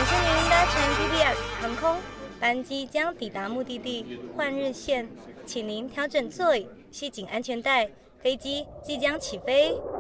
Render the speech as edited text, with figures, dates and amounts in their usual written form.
谢您搭乘 PBS 航空，班机将抵达目的地换日线，请您调整座椅，系紧安全带，飞机即将起飞。